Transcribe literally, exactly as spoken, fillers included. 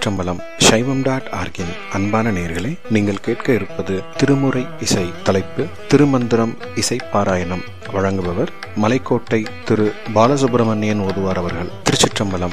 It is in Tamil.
திருச்சிற்றம்பலம். சைவம் டாட் ஆர்கின் அன்பான நேயர்களே, நீங்கள் கேட்க இருப்பது திருமுறை இசை. தலைப்பு திருமந்திரம் இசை பாராயணம். வழங்குபவர் மலைக்கோட்டை திரு பாலசுப்ரமணியன் ஓதுவார் அவர்கள். திருச்சிற்றம்பலம்.